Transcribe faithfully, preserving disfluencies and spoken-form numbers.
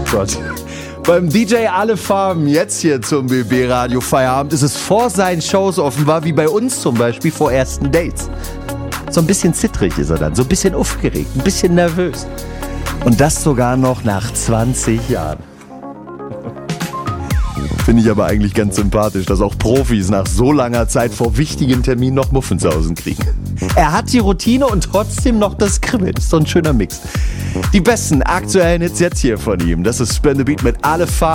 Gott. Beim D J Alle Farben jetzt hier zum B B-Radio Feierabend ist es vor seinen Shows offenbar, wie bei uns zum Beispiel vor ersten Dates. So ein bisschen zittrig ist er dann, so ein bisschen aufgeregt, ein bisschen nervös. Und das sogar noch nach zwanzig Jahren. Finde ich aber eigentlich ganz sympathisch, dass auch Profis nach so langer Zeit vor wichtigen Terminen noch Muffensausen kriegen. Er hat die Routine und trotzdem noch das Kribbeln. Ist so ein schöner Mix. Die besten aktuellen Hits jetzt hier von ihm. Das ist Spin the Beat mit Alle Farben.